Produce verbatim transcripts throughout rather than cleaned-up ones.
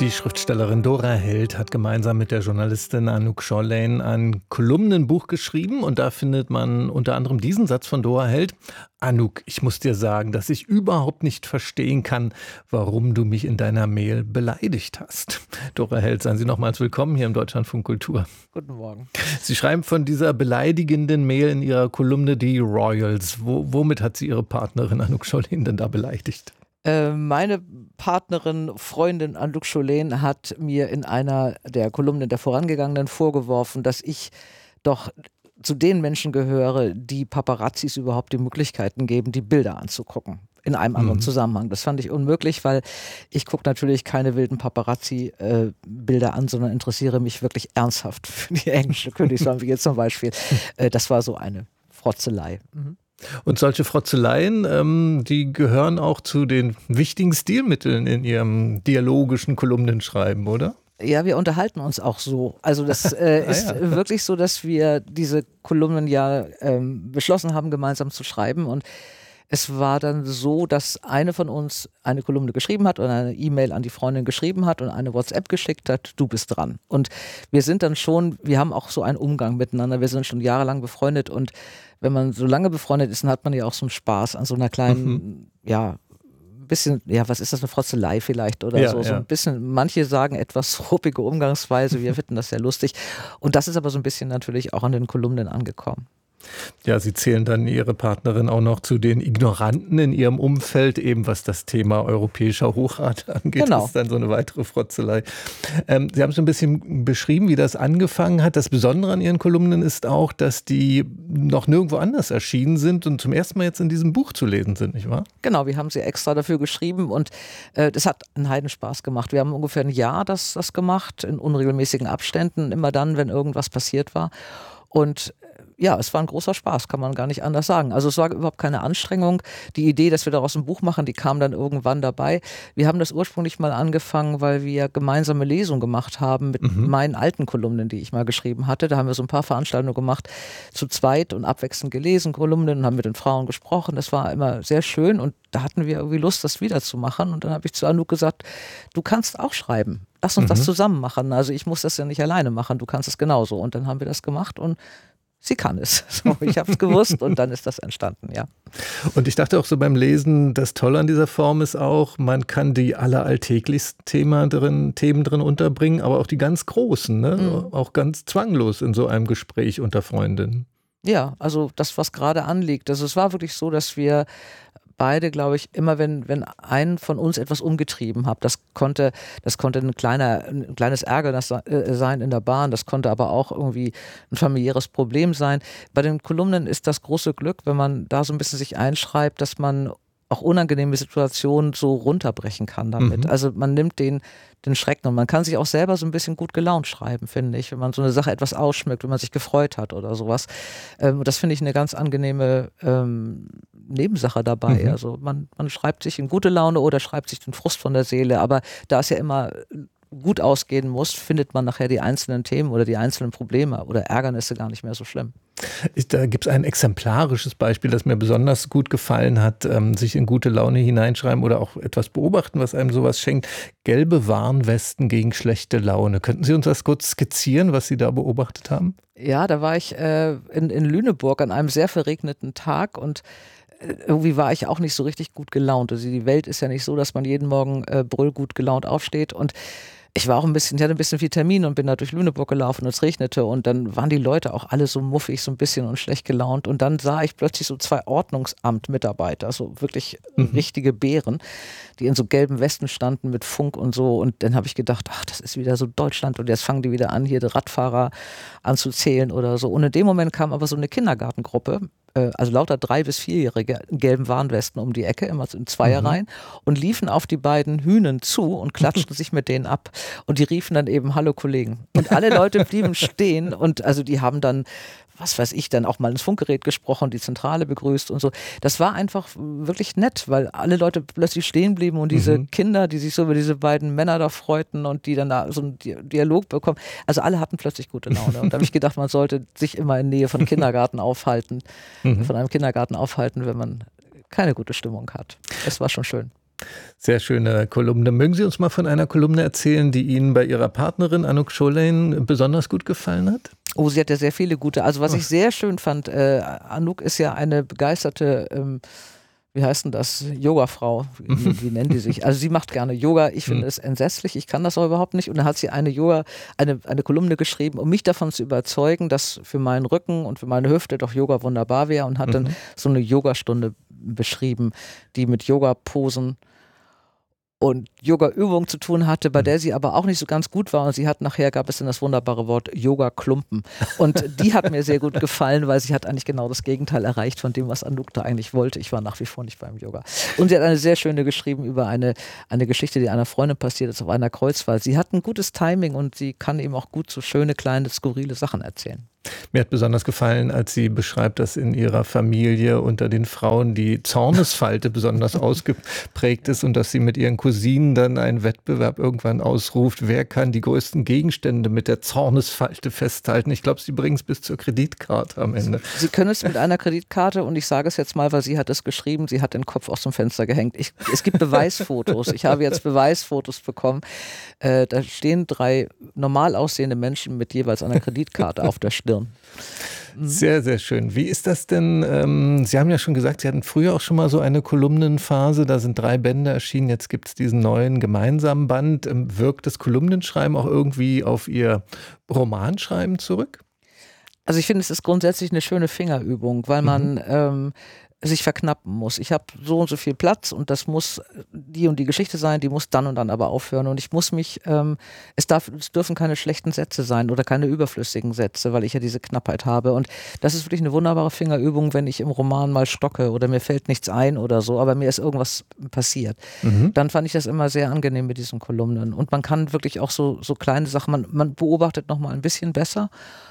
Die Schriftstellerin Dora Held hat gemeinsam mit der Journalistin Anouk Cholaine ein Kolumnenbuch geschrieben und da findet man unter anderem diesen Satz von Dora Held. Anouk, ich muss dir sagen, dass ich überhaupt nicht verstehen kann, warum du mich in deiner Mail beleidigt hast. Dora Held, seien Sie nochmals willkommen hier im Deutschlandfunk Kultur. Guten Morgen. Sie schreiben von dieser beleidigenden Mail in Ihrer Kolumne Die Royals. Wo, womit hat sie Ihre Partnerin Anouk Cholaine denn da beleidigt? Meine Partnerin, Freundin Anouk Cholaine hat mir in einer der Kolumnen der vorangegangenen vorgeworfen, dass ich doch zu den Menschen gehöre, die Paparazzis überhaupt die Möglichkeiten geben, die Bilder anzugucken. In einem anderen mhm. Zusammenhang. Das fand ich unmöglich, weil ich gucke natürlich keine wilden Paparazzi-Bilder äh, an, sondern interessiere mich wirklich ernsthaft für die englische Königsfamilie zum Beispiel. Äh, das war so eine Frotzelei. Mhm. Und solche Frotzeleien, ähm, die gehören auch zu den wichtigen Stilmitteln in Ihrem dialogischen Kolumnenschreiben, oder? Ja, wir unterhalten uns auch so. Also das äh, ist ah, ja. wirklich so, dass wir diese Kolumnen ja ähm, beschlossen haben, gemeinsam zu schreiben. Und es war dann so, dass eine von uns eine Kolumne geschrieben hat und eine E-Mail an die Freundin geschrieben hat und eine WhatsApp geschickt hat, du bist dran. Und wir sind dann schon, wir haben auch so einen Umgang miteinander, wir sind schon jahrelang befreundet und wenn man so lange befreundet ist, dann hat man ja auch so einen Spaß an so einer kleinen, mhm. ja, bisschen, ja, was ist das, eine Frotzelei vielleicht oder ja, so, so ja. ein bisschen, manche sagen etwas ruppige Umgangsweise, wir finden das sehr lustig und das ist aber so ein bisschen natürlich auch an den Kolumnen angekommen. Ja, Sie zählen dann Ihre Partnerin auch noch zu den Ignoranten in Ihrem Umfeld, eben was das Thema europäischer Hochrat angeht. Genau. Das ist dann so eine weitere Frotzelei. Ähm, Sie haben so ein bisschen beschrieben, wie das angefangen hat. Das Besondere an Ihren Kolumnen ist auch, dass die noch nirgendwo anders erschienen sind und zum ersten Mal jetzt in diesem Buch zu lesen sind, nicht wahr? Genau, wir haben sie extra dafür geschrieben und äh, das hat einen Heidenspaß gemacht. Wir haben ungefähr ein Jahr das, das gemacht, in unregelmäßigen Abständen, immer dann, wenn irgendwas passiert war. Und ja, es war ein großer Spaß, kann man gar nicht anders sagen. Also es war überhaupt keine Anstrengung. Die Idee, dass wir daraus ein Buch machen, die kam dann irgendwann dabei. Wir haben das ursprünglich mal angefangen, weil wir gemeinsame Lesungen gemacht haben mit mhm. meinen alten Kolumnen, die ich mal geschrieben hatte. Da haben wir so ein paar Veranstaltungen gemacht, zu zweit und abwechselnd gelesen, Kolumnen und haben mit den Frauen gesprochen. Das war immer sehr schön und da hatten wir irgendwie Lust, das wiederzumachen. Und dann habe ich zu Anouk gesagt, du kannst auch schreiben. Lass uns mhm. das zusammen machen. Also ich muss das ja nicht alleine machen, du kannst es genauso. Und dann haben wir das gemacht und sie kann es. So, ich habe es gewusst und dann ist das entstanden, ja. Und ich dachte auch so beim Lesen, das Tolle an dieser Form ist auch, man kann die alleralltäglichsten Themen drin, Themen drin unterbringen, aber auch die ganz großen, ne? Mhm. Auch ganz zwanglos in so einem Gespräch unter Freundinnen. Ja, also das, was gerade anliegt. Also es war wirklich so, dass wir beide, glaube ich, immer wenn, wenn ein von uns etwas umgetrieben hat, das konnte, das konnte ein, kleiner, ein kleines Ärgernis sein in der Bahn, das konnte aber auch irgendwie ein familiäres Problem sein. Bei den Kolumnen ist das große Glück, wenn man da so ein bisschen sich einschreibt, dass man auch unangenehme Situationen so runterbrechen kann damit. Mhm. Also man nimmt den, den Schrecken und man kann sich auch selber so ein bisschen gut gelaunt schreiben, finde ich, wenn man so eine Sache etwas ausschmückt, wenn man sich gefreut hat oder sowas. Ähm, das finde ich eine ganz angenehme ähm, Nebensache dabei. Mhm. Also man, man schreibt sich in gute Laune oder schreibt sich den Frust von der Seele, aber da es ja immer gut ausgehen muss, findet man nachher die einzelnen Themen oder die einzelnen Probleme oder Ärgernisse gar nicht mehr so schlimm. Da gibt es ein exemplarisches Beispiel, das mir besonders gut gefallen hat, ähm, sich in gute Laune hineinschreiben oder auch etwas beobachten, was einem sowas schenkt. Gelbe Warnwesten gegen schlechte Laune. Könnten Sie uns das kurz skizzieren, was Sie da beobachtet haben? Ja, da war ich äh, in, in Lüneburg an einem sehr verregneten Tag und irgendwie war ich auch nicht so richtig gut gelaunt. Also die Welt ist ja nicht so, dass man jeden Morgen äh, brüllgut gelaunt aufsteht und ich war auch ein bisschen, ich hatte ein bisschen viel Termin und bin da durch Lüneburg gelaufen und es regnete und dann waren die Leute auch alle so muffig, so ein bisschen und schlecht gelaunt und dann sah ich plötzlich so zwei Ordnungsamt-Mitarbeiter, so wirklich mhm. richtige Bären, die in so gelben Westen standen mit Funk und so und dann habe ich gedacht, ach, das ist wieder so Deutschland und jetzt fangen die wieder an, hier die Radfahrer anzuzählen oder so und in dem Moment kam aber so eine Kindergartengruppe, also lauter drei- bis vierjährige in gelben Warnwesten um die Ecke, immer in Zweierreihen mhm. und liefen auf die beiden Hünen zu und klatschten sich mit denen ab und die riefen dann eben, hallo Kollegen. Und alle Leute blieben stehen und also die haben dann, was weiß ich, dann auch mal ins Funkgerät gesprochen, die Zentrale begrüßt und so. Das war einfach wirklich nett, weil alle Leute plötzlich stehen blieben und diese mhm. Kinder, die sich so über diese beiden Männer da freuten und die dann da so einen Dialog bekommen, also alle hatten plötzlich gute Laune und da habe ich gedacht, man sollte sich immer in Nähe von Kindergarten aufhalten, mhm. von einem Kindergarten aufhalten, wenn man keine gute Stimmung hat. Es war schon schön. Sehr schöne Kolumne. Mögen Sie uns mal von einer Kolumne erzählen, die Ihnen bei Ihrer Partnerin Anouk Schollein besonders gut gefallen hat? Oh, sie hat ja sehr viele gute. Also was ich sehr schön fand, äh, Anouk ist ja eine begeisterte, ähm, wie heißt denn das, Yoga-Frau. Wie, wie nennen die sich? Also sie macht gerne Yoga. Ich finde es entsetzlich. Ich kann das auch überhaupt nicht. Und dann hat sie eine Yoga, eine, eine Kolumne geschrieben, um mich davon zu überzeugen, dass für meinen Rücken und für meine Hüfte doch Yoga wunderbar wäre, und hat dann mhm. so eine Yogastunde beschrieben, die mit Yoga-Posen und Yoga-Übung zu tun hatte, bei der sie aber auch nicht so ganz gut war. Und sie hat nachher, gab es dann das wunderbare Wort Yoga-Klumpen. Und die hat mir sehr gut gefallen, weil sie hat eigentlich genau das Gegenteil erreicht von dem, was Anouk da eigentlich wollte. Ich war nach wie vor nicht beim Yoga. Und sie hat eine sehr schöne geschrieben über eine, eine Geschichte, die einer Freundin passiert ist auf einer Kreuzfahrt. Sie hat ein gutes Timing und sie kann eben auch gut so schöne, kleine, skurrile Sachen erzählen. Mir hat besonders gefallen, als sie beschreibt, dass in ihrer Familie unter den Frauen die Zornesfalte besonders ausgeprägt ist und dass sie mit ihren Cousinen dann einen Wettbewerb irgendwann ausruft, wer kann die größten Gegenstände mit der Zornesfalte festhalten. Ich glaube, sie bringen es bis zur Kreditkarte am Ende. Sie können es mit einer Kreditkarte, und ich sage es jetzt mal, weil sie hat es geschrieben, sie hat den Kopf aus dem Fenster gehängt. Ich, es gibt Beweisfotos. Ich habe jetzt Beweisfotos bekommen. Äh, da stehen drei normal aussehende Menschen mit jeweils einer Kreditkarte auf der Stirn. Sehr, sehr schön. Wie ist das denn? Ähm, Sie haben ja schon gesagt, Sie hatten früher auch schon mal so eine Kolumnenphase. Da sind drei Bände erschienen. Jetzt gibt es diesen neuen gemeinsamen Band. Ähm, wirkt das Kolumnenschreiben auch irgendwie auf Ihr Romanschreiben zurück? Also ich finde, es ist grundsätzlich eine schöne Fingerübung, weil man mhm. ähm, sich verknappen muss. Ich habe so und so viel Platz und das muss die und die Geschichte sein, die muss dann und dann aber aufhören, und ich muss mich, ähm, es, darf, es dürfen keine schlechten Sätze sein oder keine überflüssigen Sätze, weil ich ja diese Knappheit habe, und das ist wirklich eine wunderbare Fingerübung, wenn ich im Roman mal stocke oder mir fällt nichts ein oder so, aber mir ist irgendwas passiert. Mhm. Dann fand ich das immer sehr angenehm mit diesen Kolumnen, und man kann wirklich auch so, so kleine Sachen, man, man beobachtet nochmal ein bisschen besser,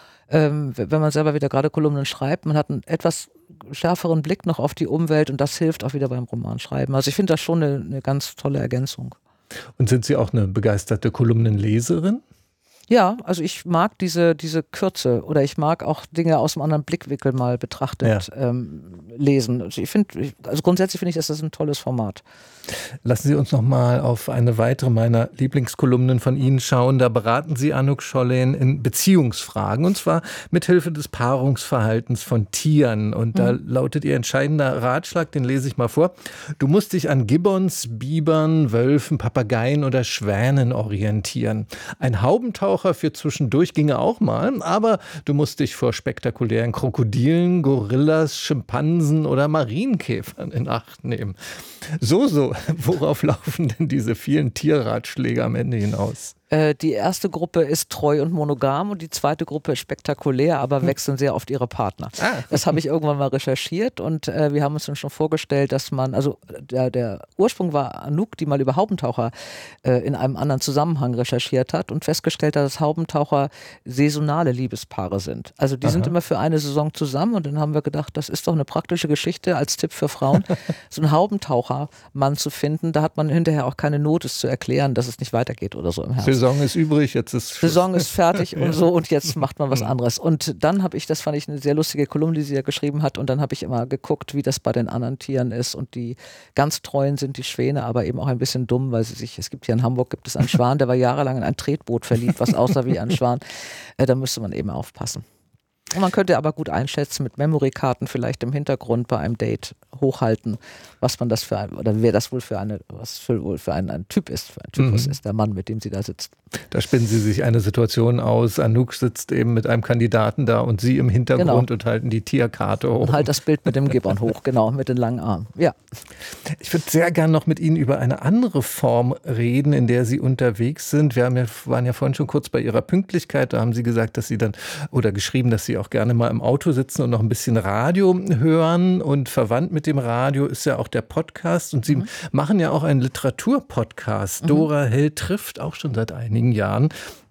ähm, wenn man selber wieder gerade Kolumnen schreibt, man hat einen etwas schärferen Blick noch auf die Umwelt, und das hilft auch wieder beim Romanschreiben. Also ich finde das schon eine, eine ganz tolle Ergänzung. Und sind Sie auch eine begeisterte Kolumnenleserin? Ja, also ich mag diese, diese Kürze, oder ich mag auch Dinge aus einem anderen Blickwinkel mal betrachtet ja. ähm, lesen. Also ich finde, also grundsätzlich finde ich, dass das ein tolles Format. Lassen Sie uns noch mal auf eine weitere meiner Lieblingskolumnen von Ihnen schauen. Da beraten Sie Anouk Schollein in Beziehungsfragen, und zwar mit Hilfe des Paarungsverhaltens von Tieren. Und da mhm. lautet Ihr entscheidender Ratschlag, den lese ich mal vor: Du musst dich an Gibbons, Bibern, Wölfen, Papageien oder Schwänen orientieren. Ein Haubentaucher für zwischendurch ginge auch mal, aber du musst dich vor spektakulären Krokodilen, Gorillas, Schimpansen oder Marienkäfern in Acht nehmen. So, so, worauf laufen denn diese vielen Tierratschläge am Ende hinaus? Die erste Gruppe ist treu und monogam und die zweite Gruppe ist spektakulär, aber wechseln sehr oft ihre Partner. Ah. Das habe ich irgendwann mal recherchiert, und äh, wir haben uns dann schon vorgestellt, dass man, also der, der Ursprung war Anouk, die mal über Haubentaucher äh, in einem anderen Zusammenhang recherchiert hat und festgestellt hat, dass Haubentaucher saisonale Liebespaare sind. Also die Aha. sind immer für eine Saison zusammen, und dann haben wir gedacht, das ist doch eine praktische Geschichte als Tipp für Frauen, so einen Haubentauchermann zu finden. Da hat man hinterher auch keine Not, es zu erklären, dass es nicht weitergeht oder so im Herbst. Saison ist übrig, jetzt ist Schluss. Saison ist fertig und so, und jetzt macht man was anderes. Und dann habe ich, das fand ich eine sehr lustige Kolumne, die sie ja geschrieben hat, und dann habe ich immer geguckt, wie das bei den anderen Tieren ist, und die ganz treuen sind die Schwäne, aber eben auch ein bisschen dumm, weil sie sich, es gibt hier in Hamburg, gibt es einen Schwan, der war jahrelang in ein Tretboot verliebt, was aussah wie ein Schwan. Äh, da müsste man eben aufpassen. Und man könnte aber gut einschätzen, mit Memory-Karten vielleicht im Hintergrund bei einem Date hochhalten, was man das für ein, oder wer das wohl für eine, was für, wohl für ein, ein Typ ist, für ein Typus mhm. ist, der Mann, mit dem sie da sitzt. Da spinnen Sie sich eine Situation aus. Anouk sitzt eben mit einem Kandidaten da und Sie im Hintergrund genau. und halten die Tierkarte hoch. Und halt das Bild mit dem Gibbon hoch, genau, mit den langen Armen. Ja. Ich würde sehr gern noch mit Ihnen über eine andere Form reden, in der Sie unterwegs sind. Wir haben ja, waren ja vorhin schon kurz bei Ihrer Pünktlichkeit. Da haben Sie gesagt, dass Sie dann, oder geschrieben, dass Sie auch gerne mal im Auto sitzen und noch ein bisschen Radio hören. Und verwandt mit dem Radio ist ja auch der Podcast. Und Sie mhm. machen ja auch einen Literaturpodcast. Mhm. Dora Held trifft, auch schon seit einigen Jahren.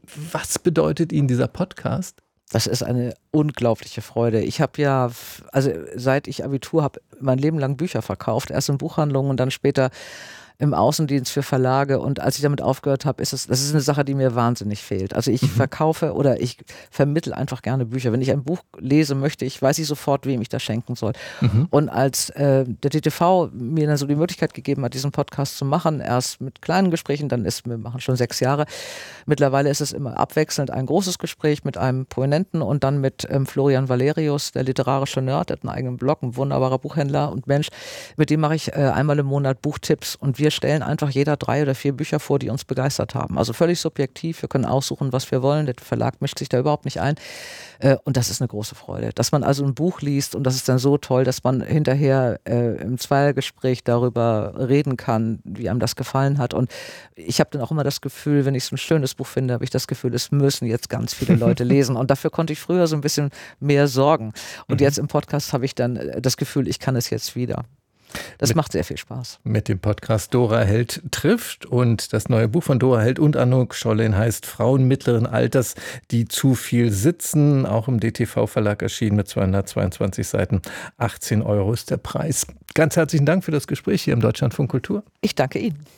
Was bedeutet Ihnen dieser Podcast? Das ist eine unglaubliche Freude. Ich habe ja, also seit ich Abitur habe, mein Leben lang Bücher verkauft. Erst in Buchhandlungen und dann später im Außendienst für Verlage und als ich damit aufgehört habe, ist es, das ist eine Sache, die mir wahnsinnig fehlt. Also ich mhm. verkaufe oder ich vermittle einfach gerne Bücher. Wenn ich ein Buch lese möchte, ich weiß ich sofort, wem ich das schenken soll. Mhm. Und als äh, der D T V mir dann so die Möglichkeit gegeben hat, diesen Podcast zu machen, erst mit kleinen Gesprächen, dann ist, wir machen schon sechs Jahre. Mittlerweile ist es immer abwechselnd ein großes Gespräch mit einem Prominenten und dann mit ähm, Florian Valerius, der literarische Nerd, der hat einen eigenen Blog, ein wunderbarer Buchhändler und Mensch. Mit dem mache ich äh, einmal im Monat Buchtipps und wir stellen einfach jeder drei oder vier Bücher vor, die uns begeistert haben. Also völlig subjektiv, wir können aussuchen, was wir wollen. Der Verlag mischt sich da überhaupt nicht ein. Äh, und das ist eine große Freude. Dass man also ein Buch liest und das ist dann so toll, dass man hinterher äh, im Zweiergespräch darüber reden kann, wie einem das gefallen hat. Und ich habe dann auch immer das Gefühl, wenn ich so ein schönes Buch finde, habe ich das Gefühl, es müssen jetzt ganz viele Leute lesen. Und dafür konnte ich früher so ein bisschen mehr sorgen. Und mhm. jetzt im Podcast habe ich dann das Gefühl, ich kann es jetzt wieder. Das mit, macht sehr viel Spaß. Mit dem Podcast Dora Held trifft und das neue Buch von Dora Held und Anouk Schollen heißt Frauen mittleren Alters, die zu viel sitzen. Auch im D T V-Verlag erschienen mit zweihundertzweiundzwanzig Seiten. achtzehn Euro ist der Preis. Ganz herzlichen Dank für das Gespräch hier im Deutschlandfunk Kultur. Ich danke Ihnen.